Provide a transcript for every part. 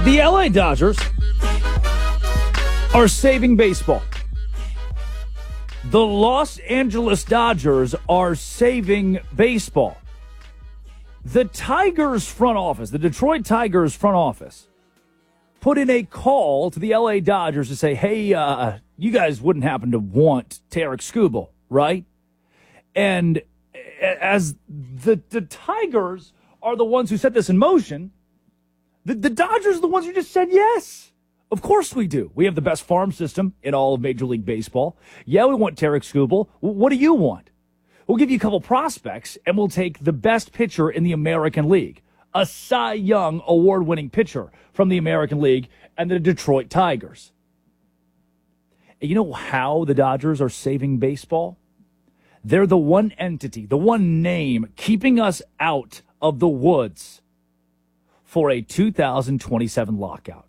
The LA Dodgers are saving baseball. The Los Angeles Dodgers are saving baseball. The Tigers front office, the Detroit Tigers front office, put in a call to the LA Dodgers to say, hey, you guys wouldn't happen to want Tarik Skubal, right? And as the Tigers are the ones who set this in motion, the Dodgers are the ones who just said yes. Of course we do. We have the best farm system in all of Major League Baseball. Yeah, we want Tarik Skubal. What do you want? We'll give you a couple prospects, and we'll take the best pitcher in the American League, a Cy Young award-winning pitcher from the American League, and the Detroit Tigers. And you know how the Dodgers are saving baseball? They're the one entity, the one name keeping us out of the woods for a 2027 lockout.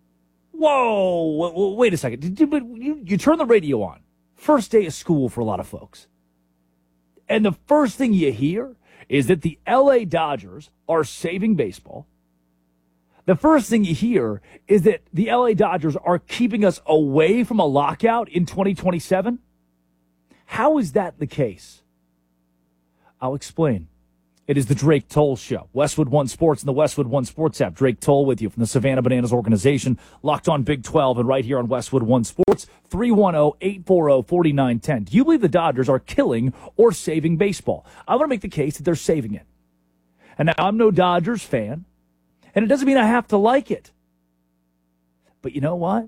Whoa, wait a second. You turn the radio on. First day of school for a lot of folks. And the first thing you hear is that the LA Dodgers are saving baseball. The first thing you hear is that the LA Dodgers are keeping us away from a lockout in 2027. How is that the case? I'll explain. It is the Drake Toll Show. Westwood One Sports and the Westwood One Sports app. Drake Toll with you from the Savannah Bananas organization. Locked on Big 12 and right here on Westwood One Sports. 310-840-4910. Do you believe the Dodgers are killing or saving baseball? I want to make the case that they're saving it. And now I'm no Dodgers fan, and it doesn't mean I have to like it. But you know what?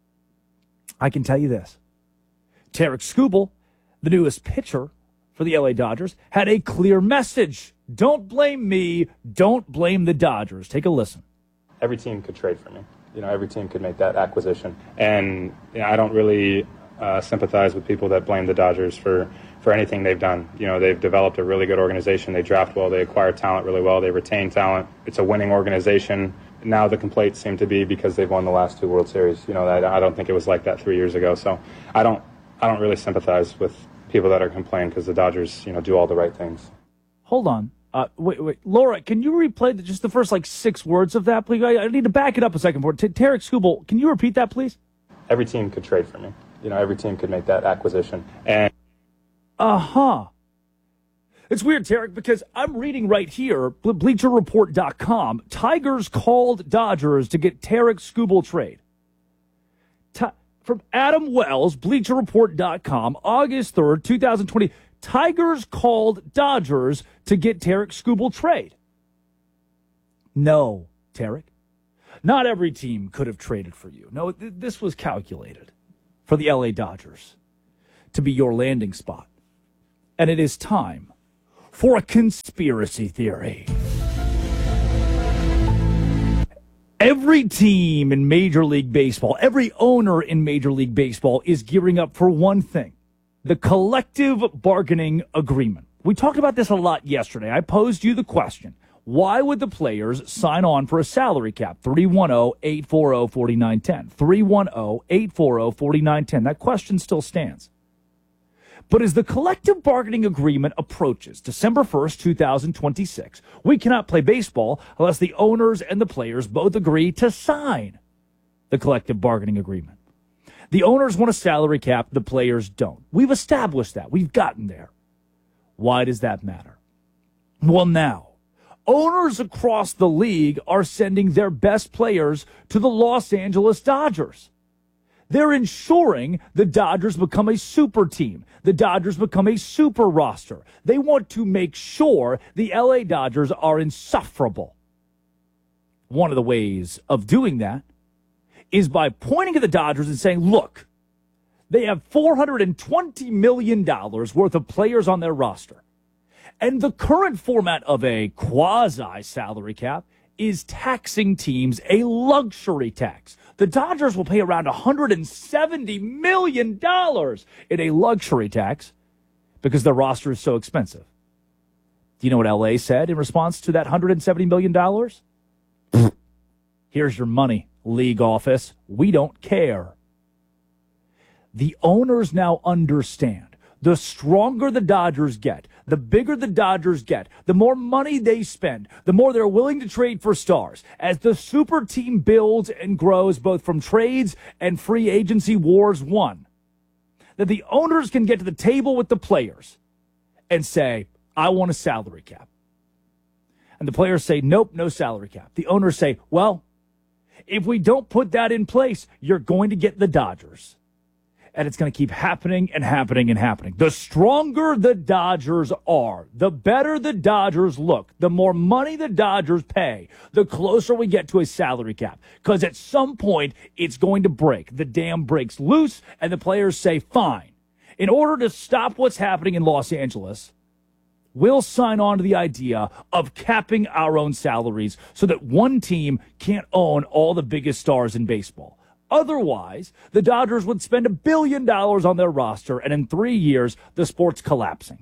I can tell you this. Tarik Skubal, the newest pitcher for the LA Dodgers, had a clear message. Don't blame me. Don't blame the Dodgers. Take a listen. Every team could trade for me. Every team could make that acquisition. And I don't really sympathize with people that blame the Dodgers for anything they've done. They've developed a really good organization. They draft well. They acquire talent really well. They retain talent. It's a winning organization. Now the complaints seem to be because they've won the last two World Series. I don't think it was like that 3 years ago. So I don't really sympathize with people that are complaining because the Dodgers, do all the right things. Hold on. Wait. Laura, can you replay just the first, 6 words of that, please? I need to back it up a second for it. Tarik Skubal, can you repeat that, please? Every team could trade for me. Every team could make that acquisition. And It's weird, Tarik, because I'm reading right here, BleacherReport.com, Tigers called Dodgers to get Tarik Skubal trade. From Adam Wells, BleacherReport.com, August 3rd, 2020, Tigers called Dodgers to get Tarik Skubal trade. No, Tarik. Not every team could have traded for you. No, this was calculated for the LA Dodgers to be your landing spot. And it is time for a conspiracy theory. Every team in Major League Baseball, every owner in Major League Baseball is gearing up for one thing, the collective bargaining agreement. We talked about this a lot yesterday. I posed you the question, why would the players sign on for a salary cap? 310-840-4910. 310-840-4910. That question still stands. But as the collective bargaining agreement approaches December 1st, 2026, we cannot play baseball unless the owners and the players both agree to sign the collective bargaining agreement. The owners want a salary cap, the players don't. We've established that. We've gotten there. Why does that matter? Well, now, owners across the league are sending their best players to the Los Angeles Dodgers. They're ensuring the Dodgers become a super team. The Dodgers become a super roster. They want to make sure the LA Dodgers are insufferable. One of the ways of doing that is by pointing at the Dodgers and saying, look, they have $420 million worth of players on their roster. And the current format of a quasi-salary cap is taxing teams a luxury tax. The Dodgers will pay around $170 million in a luxury tax because their roster is so expensive. Do you know what LA said in response to that $170 million? Here's your money, league office. We don't care. The owners now understand the stronger the Dodgers get, the bigger the Dodgers get, the more money they spend, the more they're willing to trade for stars. As the super team builds and grows, both from trades and free agency wars won, that the owners can get to the table with the players and say, I want a salary cap. And the players say, nope, no salary cap. The owners say, well, if we don't put that in place, you're going to get the Dodgers. And it's going to keep happening and happening and happening. The stronger the Dodgers are, the better the Dodgers look, the more money the Dodgers pay, the closer we get to a salary cap. Because at some point, it's going to break. The dam breaks loose, and the players say, fine. In order to stop what's happening in Los Angeles, we'll sign on to the idea of capping our own salaries so that one team can't own all the biggest stars in baseball. Otherwise, the Dodgers would spend $1 billion on their roster, and in 3 years, the sport's collapsing.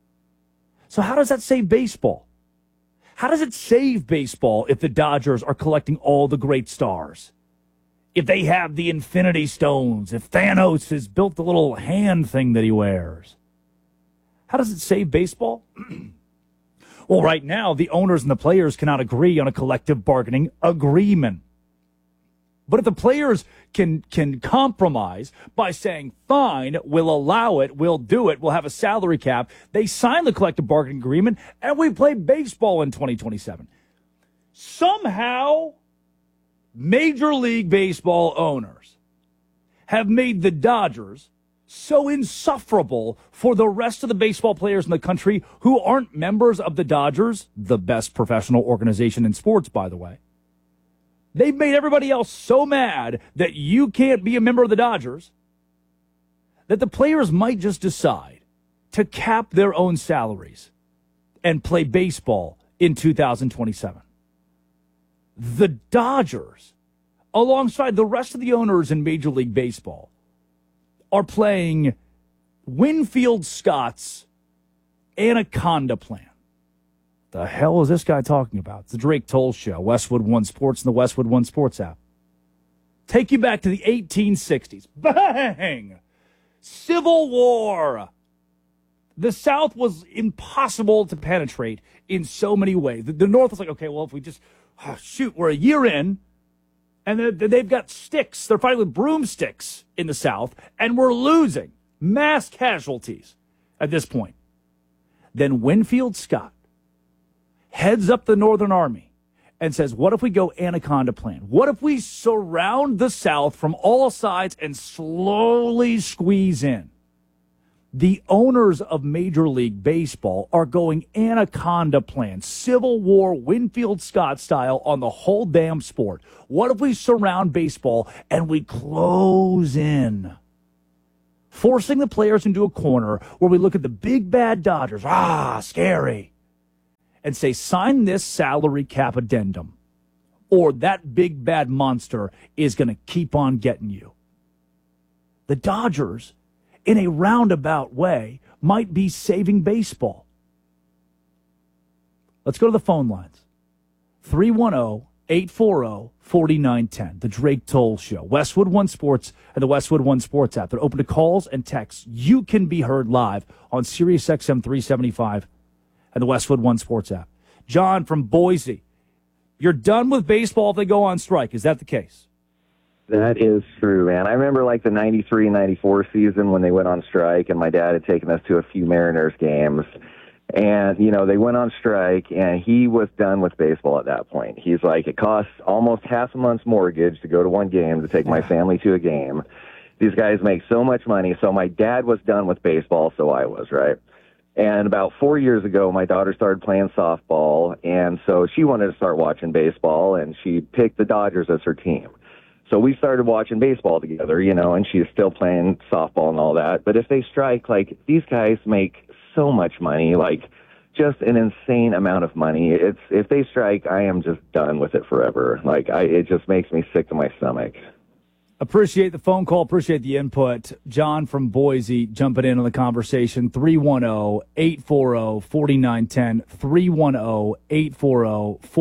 So how does that save baseball? How does it save baseball if the Dodgers are collecting all the great stars? If they have the Infinity Stones, if Thanos has built the little hand thing that he wears? How does it save baseball? Well, right now, the owners and the players cannot agree on a collective bargaining agreement. But if the players can compromise by saying, fine, we'll allow it, we'll do it, we'll have a salary cap, they sign the collective bargaining agreement, and we play baseball in 2027. Somehow, Major League Baseball owners have made the Dodgers so insufferable for the rest of the baseball players in the country who aren't members of the Dodgers, the best professional organization in sports, by the way. They've made everybody else so mad that you can't be a member of the Dodgers that the players might just decide to cap their own salaries and play baseball in 2027. The Dodgers, alongside the rest of the owners in Major League Baseball, are playing Winfield Scott's Anaconda plan. The hell is this guy talking about? It's the Drake Toll Show, Westwood One Sports, and the Westwood One Sports app. Take you back to the 1860s. Bang! Civil War. The South was impossible to penetrate in so many ways. The North was like, okay, well, if we just, we're a year in, and they've got sticks. They're fighting with broomsticks in the South, and we're losing. Mass casualties at this point. Then Winfield Scott heads up the Northern Army and says, what if we go Anaconda plan? What if we surround the South from all sides and slowly squeeze in? The owners of Major League Baseball are going Anaconda plan, Civil War, Winfield Scott style on the whole damn sport. What if we surround baseball and we close in? Forcing the players into a corner where we look at the big bad Dodgers, scary, and say, sign this salary cap addendum, or that big bad monster is going to keep on getting you. The Dodgers, in a roundabout way, might be saving baseball. Let's go to the phone lines. 310-840-4910, the Drake Toll Show, Westwood One Sports, and the Westwood One Sports app. They're open to calls and texts. You can be heard live on SiriusXM 375 and the Westwood One Sports app. John from Boise, you're done with baseball if they go on strike. Is that the case? That is true, man. I remember like the 93-94 season when they went on strike, and my dad had taken us to a few Mariners games. And, they went on strike, and he was done with baseball at that point. He's like, it costs almost half a month's mortgage to go to one game to take my family to a game. These guys make so much money. So my dad was done with baseball, so I was, right? And about 4 years ago, my daughter started playing softball, and so she wanted to start watching baseball, and she picked the Dodgers as her team. So we started watching baseball together, and she's still playing softball and all that. But if they strike, these guys make so much money, just an insane amount of money. If they strike, I am just done with it forever. It just makes me sick to my stomach. Appreciate the phone call. Appreciate the input. John from Boise jumping in on the conversation. 310-840-4910.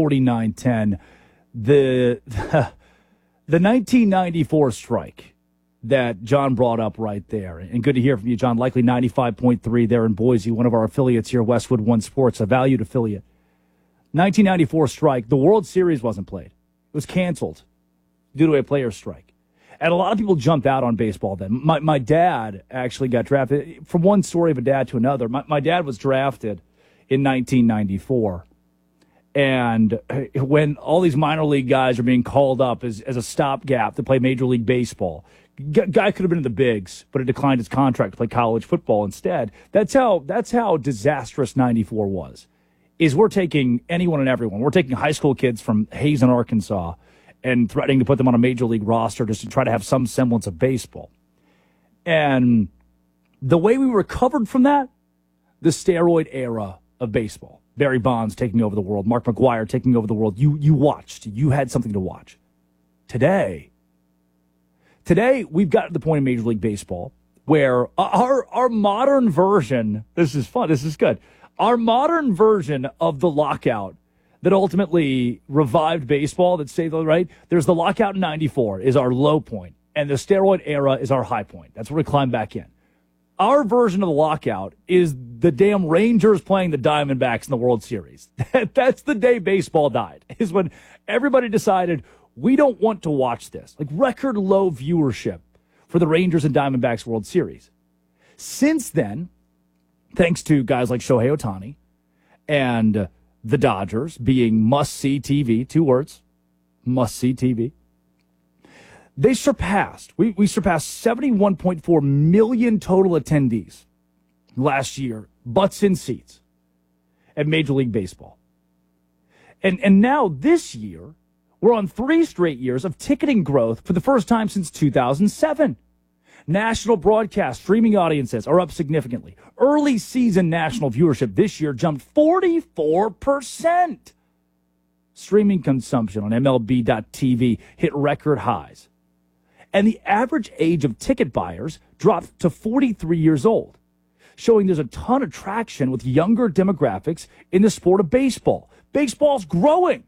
310-840-4910. The 1994 strike that John brought up right there. And good to hear from you, John. Likely 95.3 there in Boise, one of our affiliates here, Westwood One Sports, a valued affiliate. 1994 strike. The World Series wasn't played. It was canceled due to a player's strike. And a lot of people jumped out on baseball then. My dad actually got drafted. From one story of a dad to another, my dad was drafted in 1994. And when all these minor league guys are being called up as a stopgap to play Major League Baseball, guy could have been in the bigs, but it declined his contract to play college football instead. That's how disastrous 94 was. Is we're taking anyone and everyone. We're taking high school kids from Hazen, Arkansas, and threatening to put them on a major league roster just to try to have some semblance of baseball. And the way we recovered from that, the steroid era of baseball. Barry Bonds taking over the world, Mark McGwire taking over the world. You watched. You had something to watch. Today, we've got to the point in Major League Baseball where our modern version, this is fun, this is good, our modern version of the lockout that ultimately revived baseball, that saved the right, there's the lockout in 94 is our low point, and the steroid era is our high point. That's where we climb back in. Our version of the lockout is the damn Rangers playing the Diamondbacks in the World Series. That's the day baseball died, is when everybody decided we don't want to watch this. Like record low viewership for the Rangers and Diamondbacks World Series. Since then, thanks to guys like Shohei Ohtani and the Dodgers being must-see TV, 2 words, must-see TV, they surpassed, we surpassed 71.4 million total attendees last year, butts in seats at Major League Baseball. And now this year, we're on 3 straight years of ticketing growth for the first time since 2007. National broadcast streaming audiences are up significantly. Early season national viewership this year jumped 44%. Streaming consumption on MLB.TV hit record highs. And the average age of ticket buyers dropped to 43 years old, showing there's a ton of traction with younger demographics in the sport of baseball. Baseball's growing.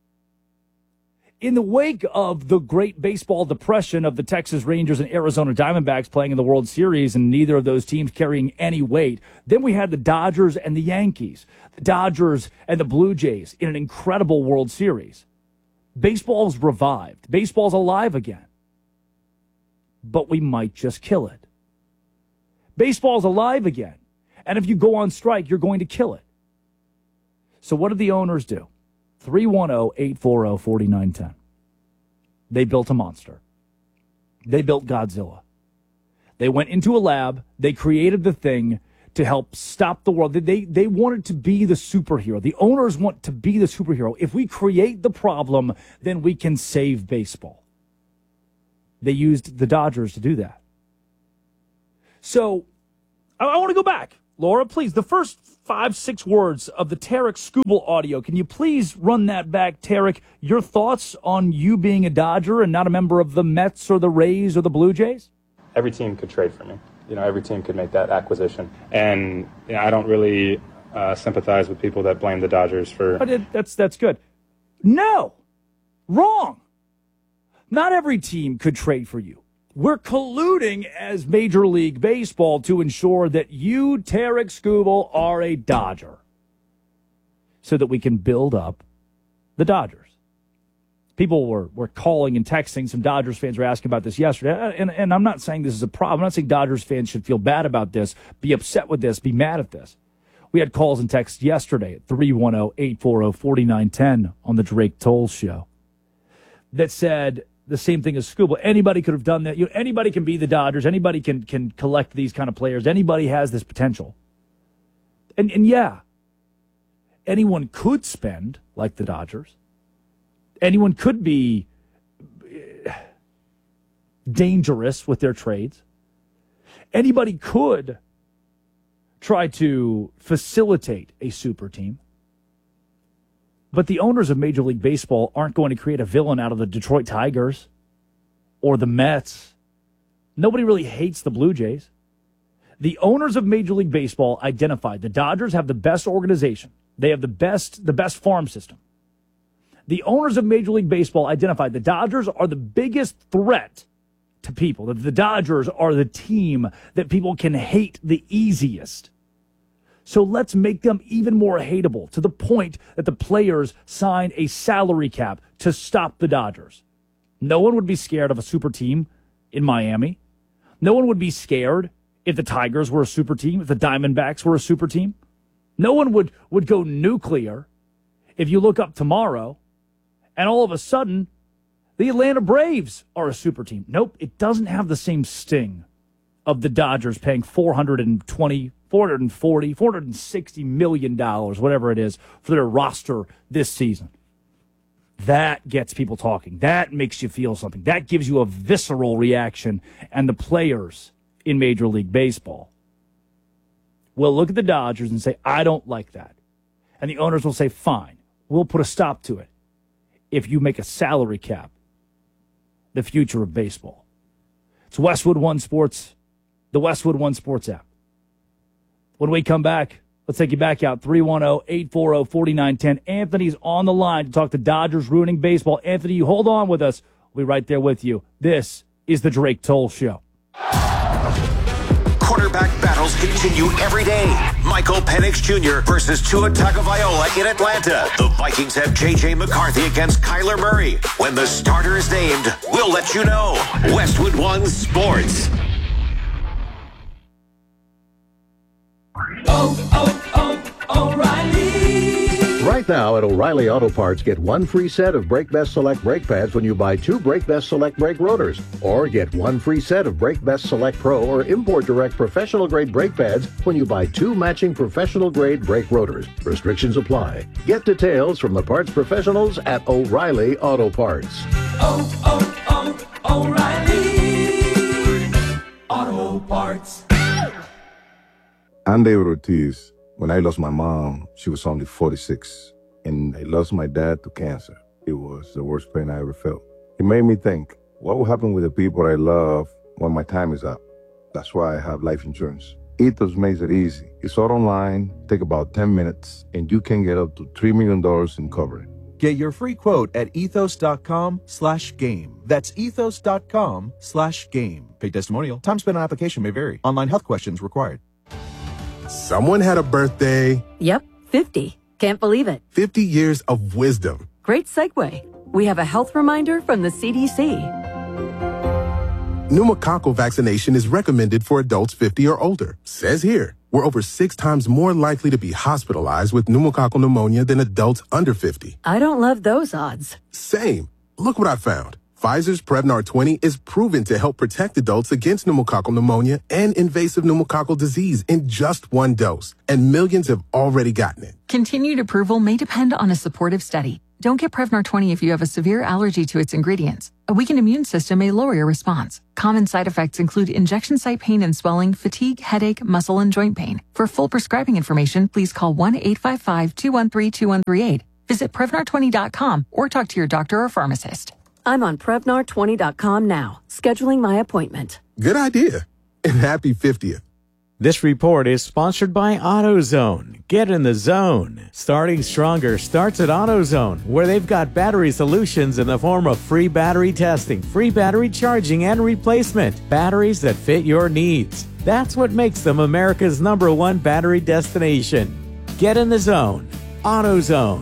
In the wake of the great baseball depression of the Texas Rangers and Arizona Diamondbacks playing in the World Series and neither of those teams carrying any weight, then we had the Dodgers and the Yankees, the Dodgers and the Blue Jays in an incredible World Series. Baseball's revived. Baseball's alive again. But we might just kill it. Baseball's alive again. And if you go on strike, you're going to kill it. So what did the owners do? 310-840-4910. They built a monster. They built Godzilla. They went into a lab. They created the thing to help stop the world. They wanted to be the superhero. The owners want to be the superhero. If we create the problem, then we can save baseball. They used the Dodgers to do that. So I want to go back. Laura, please, the first 5-6 words of the Tarek Skubal audio. Can you please run that back, Tarek? Your thoughts on you being a Dodger and not a member of the Mets or the Rays or the Blue Jays? Every team could trade for me. Every team could make that acquisition. And I don't really sympathize with people that blame the Dodgers for... That's good. No. Wrong. Not every team could trade for you. We're colluding as Major League Baseball to ensure that you, Tarek Skubal, are a Dodger so that we can build up the Dodgers. People were calling and texting. Some Dodgers fans were asking about this yesterday. And I'm not saying this is a problem. I'm not saying Dodgers fans should feel bad about this, be upset with this, be mad at this. We had calls and texts yesterday at 310-840-4910 on the Drake Toll Show that said the same thing as Skubal. Anybody could have done that. Anybody can be the Dodgers. Anybody can collect these kind of players. Anybody has this potential. And yeah, anyone could spend like the Dodgers. Anyone could be dangerous with their trades. Anybody could try to facilitate a super team. But the owners of Major League Baseball aren't going to create a villain out of the Detroit Tigers or the Mets. Nobody really hates the Blue Jays. The owners of Major League Baseball identified the Dodgers have the best organization. They have the best farm system. The owners of Major League Baseball identified the Dodgers are the biggest threat to people, that the Dodgers are the team that people can hate the easiest. So let's make them even more hateable, to the point that the players sign a salary cap to stop the Dodgers. No one would be scared of a super team in Miami. No one would be scared if the Tigers were a super team, if the Diamondbacks were a super team. No one would go nuclear if you look up tomorrow and all of a sudden the Atlanta Braves are a super team. Nope, it doesn't have the same sting of the Dodgers paying $420, $440, $460 million, whatever it is, for their roster this season. That gets people talking. That makes you feel something. That gives you a visceral reaction. And the players in Major League Baseball will look at the Dodgers and say, I don't like that. And the owners will say, fine, we'll put a stop to it if you make a salary cap the future of baseball. It's Westwood One Sports, the Westwood One Sports app. When we come back, let's take you back out, 310-840-4910. Anthony's on the line to talk to Dodgers ruining baseball. Anthony, you hold on with us. We'll be right there with you. This is the Drake Toll Show. Quarterback battles continue every day. Michael Penix Jr. versus Tua Tagovailoa in Atlanta. The Vikings have J.J. McCarthy against Kyler Murray. When the starter is named, we'll let you know. Westwood One Sports. O'Reilly. Right now at O'Reilly Auto Parts, get one free set of Brake Best Select brake pads when you buy 2 Brake Best Select brake rotors. Or get one free set of Brake Best Select Pro or Import Direct professional grade brake pads when you buy 2 matching professional grade brake rotors. Restrictions apply. Get details from the parts professionals at O'Reilly Auto Parts. O'Reilly Auto Parts. I'm David Ortiz. When I lost my mom, she was only 46, and I lost my dad to cancer. It was the worst pain I ever felt. It made me think, what will happen with the people I love when my time is up? That's why I have life insurance. Ethos makes it easy. It's all online, take about 10 minutes, and you can get up to $3 million in coverage. Get your free quote at ethos.com/game. That's ethos.com/game. Paid testimonial. Time spent on application may vary. Online health questions required. Someone had a birthday. Yep, 50. Can't believe it. 50 years of wisdom. Great segue. We have a health reminder from the CDC. Pneumococcal vaccination is recommended for adults 50 or older. Says here, we're over 6 times more likely to be hospitalized with pneumococcal pneumonia than adults under 50. I don't love those odds. Same. Look what I found. Pfizer's Prevnar 20 is proven to help protect adults against pneumococcal pneumonia and invasive pneumococcal disease in just 1 dose, and millions have already gotten it. Continued approval may depend on a supportive study. Don't get Prevnar 20 if you have a severe allergy to its ingredients. A weakened immune system may lower your response. Common side effects include injection site pain and swelling, fatigue, headache, muscle, and joint pain. For full prescribing information, please call 1-855-213-2138. Visit Prevnar20.com or talk to your doctor or pharmacist. I'm on Prevnar20.com now, scheduling my appointment. Good idea. And happy 50th. This report is sponsored by AutoZone. Get in the zone. Starting stronger starts at AutoZone, where they've got battery solutions in the form of free battery testing, free battery charging and replacement, batteries that fit your needs. That's what makes them America's #1 battery destination. Get in the zone. AutoZone.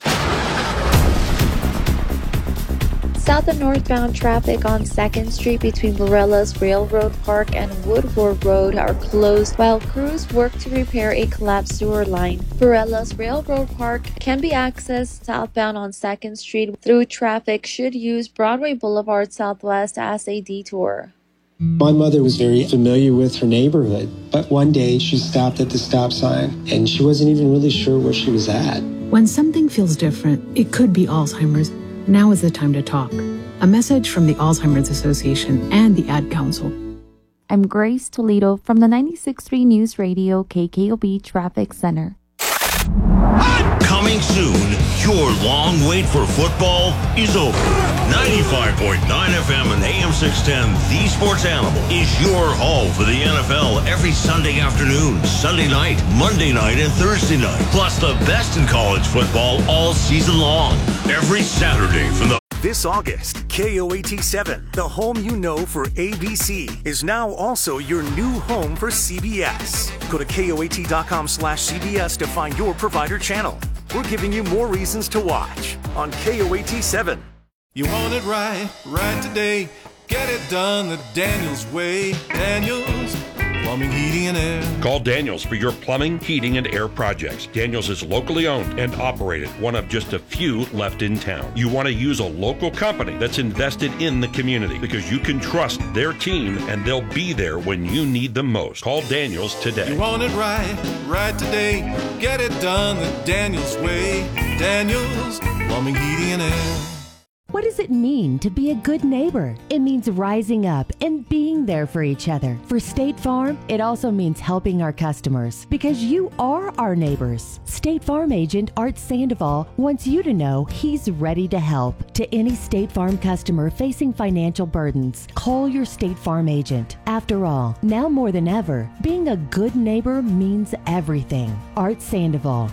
South and northbound traffic on 2nd Street between Barelas Railroad Park and Woodward Road are closed while crews work to repair a collapsed sewer line. Barelas Railroad Park can be accessed southbound on 2nd Street through traffic should use Broadway Boulevard Southwest as a detour. My mother was very familiar with her neighborhood, but one day she stopped at the stop sign and she wasn't even really sure where she was at. When something feels different, it could be Alzheimer's. Now is the time to talk. A message from the Alzheimer's Association and the Ad Council. I'm Grace Toledo from the 96.3 News Radio KKOB Traffic Center. Coming soon, your long wait for football is over. 95.9 FM and AM 610, The Sports Animal, is your hall for the NFL every Sunday afternoon, Sunday night, Monday night, and Thursday night. Plus the best in college football all season long. Every Saturday from the This August, KOAT7, the home you know for ABC, is now also your new home for CBS. Go to KOAT.com/CBS to find your provider channel. We're giving you more reasons to watch on KOAT7. You want it right today. Get it done the Daniels way. Daniels Plumbing, Heating, and Air. Call Daniels for your plumbing, heating, and air projects. Daniels is locally owned and operated, one of just a few left in town. You want to use a local company that's invested in the community because you can trust their team and they'll be there when you need them most. Call Daniels today. You want it right today. Get it done the Daniels way. Daniels Plumbing, Heating, and Air. What does it mean to be a good neighbor? It means rising up and being there for each other. For State Farm, it also means helping our customers because you are our neighbors. State Farm agent Art Sandoval wants you to know he's ready to help. To any State Farm customer facing financial burdens, call your State Farm agent. After all, now more than ever, being a good neighbor means everything. Art Sandoval,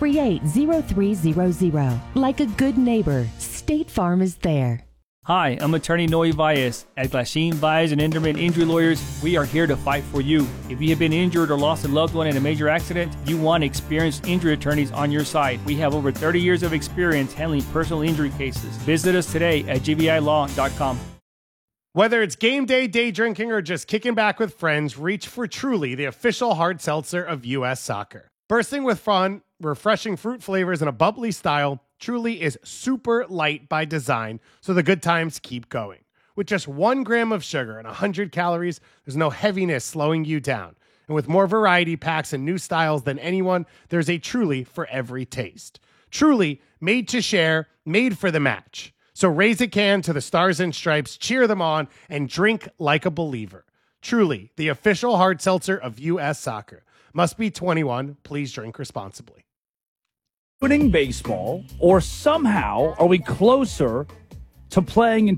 338-0300. Like a good neighbor, State Farm is there. Hi, I'm attorney Noe Valles. At Glasheen, Valles and Enderman Injury Lawyers, we are here to fight for you. If you have been injured or lost a loved one in a major accident, you want experienced injury attorneys on your side. We have over 30 years of experience handling personal injury cases. Visit us today at gvilaw.com. Whether it's game day, day drinking, or just kicking back with friends, reach for Truly, the official hard seltzer of U.S. Soccer. Bursting with fun, refreshing fruit flavors, and a bubbly style, Truly is super light by design, so the good times keep going. With just 1 gram of sugar and 100 calories, there's no heaviness slowing you down. And with more variety packs and new styles than anyone, there's a Truly for every taste. Truly, made to share, made for the match. So raise a can to the Stars and Stripes, cheer them on, and drink like a believer. Truly, the official hard seltzer of U.S. Soccer. Must be 21. Please drink responsibly. Winning baseball, or somehow are we closer to playing in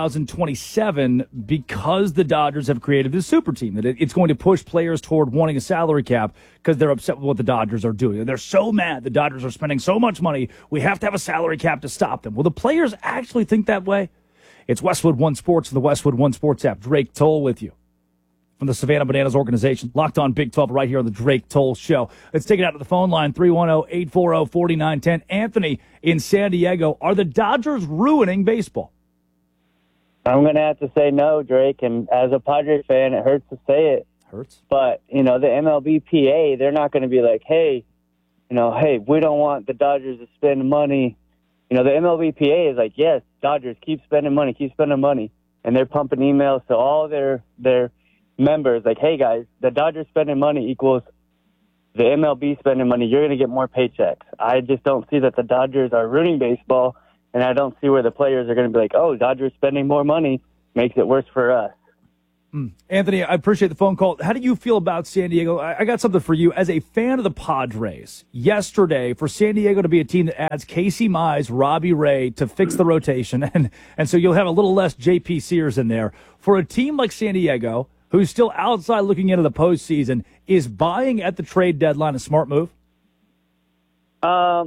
2027 because the Dodgers have created this super team, that it's going to push players toward wanting a salary cap because they're upset with what the Dodgers are doing. They're so mad the Dodgers are spending so much money, we have to have a salary cap to stop them. Will the players actually think that way? It's Westwood One Sports and the Westwood One Sports app. Drake Toll with you from the Savannah Bananas organization. Locked on Big 12 right here on the Drake Toll Show. Let's take it out to the phone line, 310-840-4910. Anthony in San Diego. Are the Dodgers ruining baseball? I'm going to have to say no, Drake. And as a Padres fan, it hurts to say it. Hurts? But, the MLBPA, they're not going to be like, hey, we don't want the Dodgers to spend money. The MLBPA is like, yes, Dodgers, keep spending money. And they're pumping emails to all their members like, hey guys, the Dodgers spending money equals the MLB spending money. You're going to get more paychecks. I just don't see that the Dodgers are ruining baseball, and I don't see where the players are going to be like, oh, Dodgers spending more money makes it worse for us. Anthony, I appreciate the phone call. How do you feel about San Diego? I got something for you. As a fan of the Padres, yesterday, for San Diego to be a team that adds Casey Mize, Robbie Ray to fix the rotation, and so you'll have a little less J.P. Sears in there. For a team like San Diego, who's still outside looking into the postseason, is buying at the trade deadline a smart move? So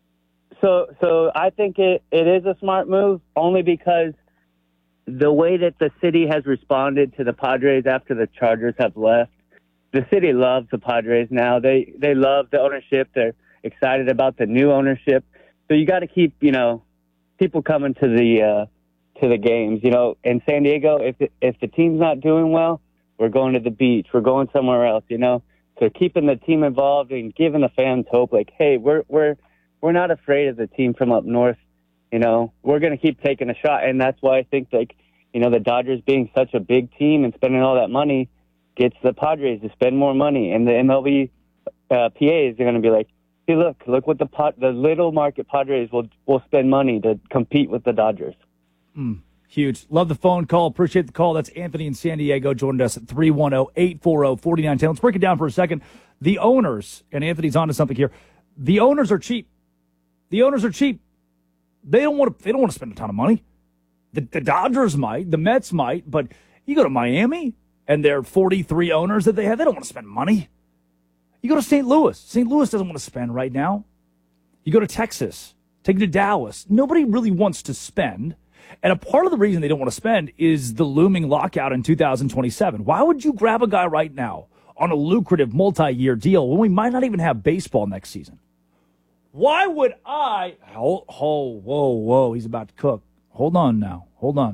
I think it is a smart move, only because the way that the city has responded to the Padres after the Chargers have left. The city loves the Padres now. They love the ownership. They're excited about the new ownership. So you got to keep, people coming to the games. In San Diego, if the team's not doing well, we're going to the beach. We're going somewhere else, So keeping the team involved and giving the fans hope, like, hey, we're not afraid of the team from up north. We're going to keep taking a shot. And that's why I think, the Dodgers being such a big team and spending all that money gets the Padres to spend more money. And the MLB PA is going to be like, hey, look what the little market Padres will spend money to compete with the Dodgers. Huge. Love the phone call. Appreciate the call. That's Anthony in San Diego. Joined us at 310-840-4910. Let's break it down for a second. The owners, and Anthony's onto something here. The owners are cheap. They don't want to spend a ton of money. The Dodgers might, the Mets might, but you go to Miami and their 43 owners that they have, they don't want to spend money. You go to St. Louis. St. Louis doesn't want to spend right now. You go to Texas. Take it to Dallas. Nobody really wants to spend. And a part of the reason they don't want to spend is the looming lockout in 2027. Why would you grab a guy right now on a lucrative multi-year deal when we might not even have baseball next season? Why would I... Whoa, he's about to cook. Hold on now.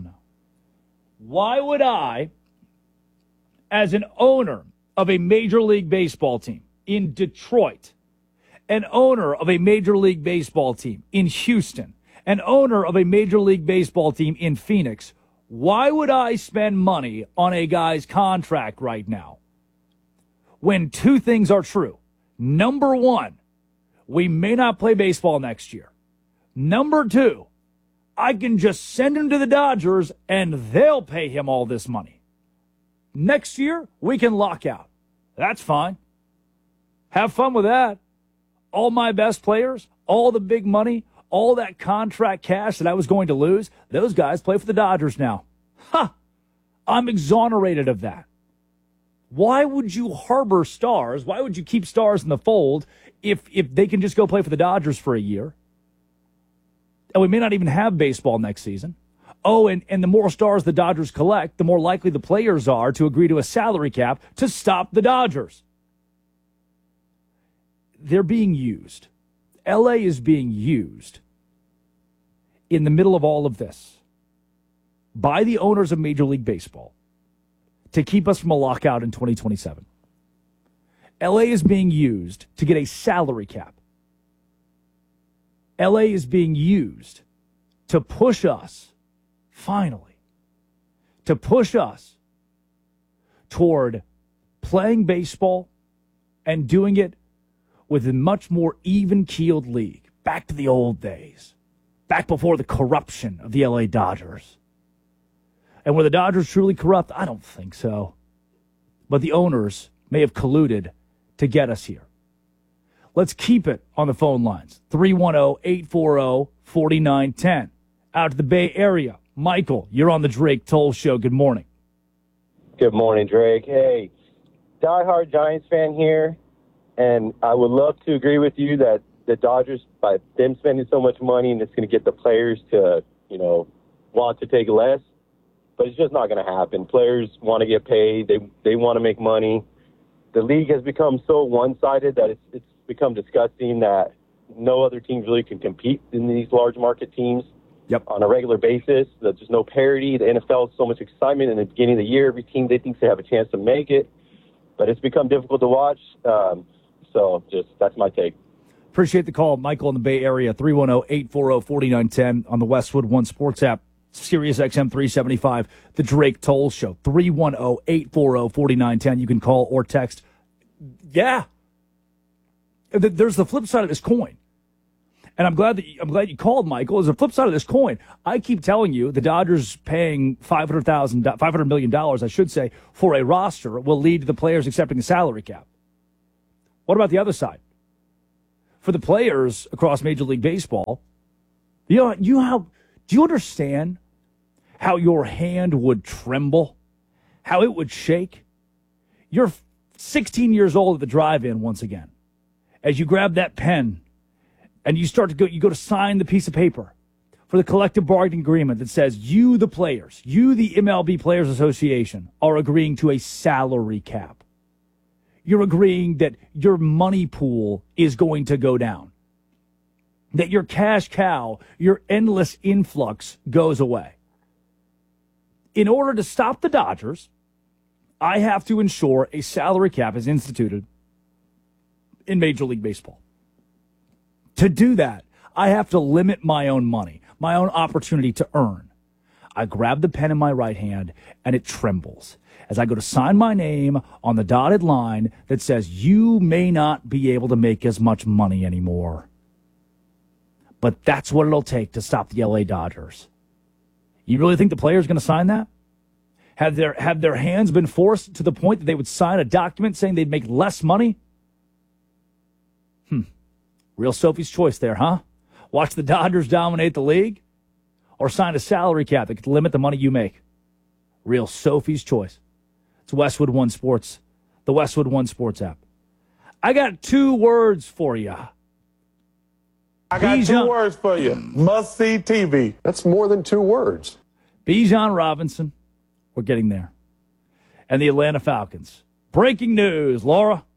Why would I, as an owner of a Major League Baseball team in Detroit, an owner of a Major League Baseball team in Houston, an owner of a Major League Baseball team in Phoenix, why would I spend money on a guy's contract right now when two things are true? Number one, we may not play baseball next year. Number two, I can just send him to the Dodgers and they'll pay him all this money. Next year, we can lock out. That's fine. Have fun with that. All my best players, all the big money, all that contract cash that I was going to lose, those guys play for the Dodgers now. I'm exonerated of that. Why would you harbor stars? Why would you keep stars in the fold if they can just go play for the Dodgers for a year? And we may not even have baseball next season. Oh, and the more stars the Dodgers collect, the more likely the players are to agree to a salary cap to stop the Dodgers. They're being used. LA is being used in the middle of all of this by the owners of Major League Baseball to keep us from a lockout in 2027. LA is being used to get a salary cap. LA is being used to push us, finally, to push us toward playing baseball and doing it with a much more even-keeled league. Back to the old days. Back before the corruption of the LA Dodgers. And were the Dodgers truly corrupt? I don't think so. But the owners may have colluded to get us here. Let's keep it on the phone lines. 310-840-4910. Out to the Bay Area. Michael, you're on the Drake Toll Show. Good morning. Good morning, Drake. Hey, diehard Giants fan here. And I would love to agree with you that the Dodgers, by them spending so much money, and it's going to get the players to, want to take less. But it's just not going to happen. Players want to get paid. They want to make money. The league has become so one-sided that it's become disgusting that no other teams really can compete in these large market teams on a regular basis. There's just no parity. The NFL has so much excitement in the beginning of the year. Every team, they think they have a chance to make it. But it's become difficult to watch. So that's my take. Appreciate the call, Michael, in the Bay Area. 310-840-4910 on the Westwood One Sports app. Sirius XM 375, the Drake Toll Show. 310-840-4910. You can call or text. Yeah. There's the flip side of this coin. And I'm glad you called, Michael. There's a flip side of this coin. I keep telling you the Dodgers paying $500 million, I should say, for a roster will lead to the players accepting the salary cap. What about the other side? For the players across Major League Baseball, do you understand how your hand would tremble? How it would shake? You're 16 years old at the drive-in once again. As you grab that pen and you go to sign the piece of paper for the collective bargaining agreement that says you, the players, you, the MLB Players Association, are agreeing to a salary cap. You're agreeing that your money pool is going to go down. That your cash cow, your endless influx goes away. In order to stop the Dodgers, I have to ensure a salary cap is instituted in Major League Baseball. To do that, I have to limit my own money, my own opportunity to earn. I grab the pen in my right hand, and it trembles as I go to sign my name on the dotted line that says you may not be able to make as much money anymore. But that's what it'll take to stop the LA Dodgers. You really think the players are going to sign that? Have their hands been forced to the point that they would sign a document saying they'd make less money? Real Sophie's choice there, huh? Watch the Dodgers dominate the league? Or sign a salary cap that could limit the money you make? Real Sophie's choice. It's Westwood One Sports, the Westwood One Sports app. I got 2 words for you. I got 2 words for you. Must-see TV. That's more than 2 words. Bijan Robinson, we're getting there. And the Atlanta Falcons. Breaking news, Laura.